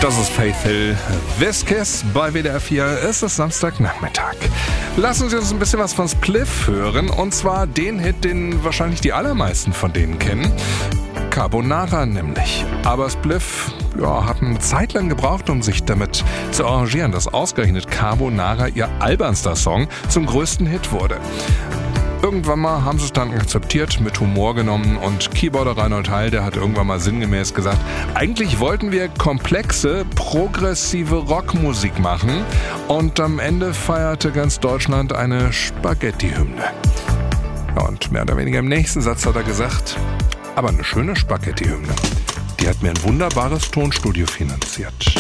Das ist Faith Hill, This Kiss bei WDR 4. Es ist Samstagnachmittag. Lassen Sie uns ein bisschen was von Spliff hören. Und zwar den Hit, den wahrscheinlich die allermeisten von denen kennen. Carbonara nämlich. Aber Spliff hat eine Zeit lang gebraucht, um sich damit zu arrangieren, dass ausgerechnet Carbonara ihr albernster Song zum größten Hit wurde. Irgendwann mal haben sie es dann akzeptiert, mit Humor genommen, und Keyboarder Reinhold Heil, der hat irgendwann mal sinngemäß gesagt, eigentlich wollten wir komplexe, progressive Rockmusik machen, und am Ende feierte ganz Deutschland eine Spaghetti-Hymne. Ja, und mehr oder weniger im nächsten Satz hat er gesagt, aber eine schöne Spaghetti-Hymne, die hat mir ein wunderbares Tonstudio finanziert.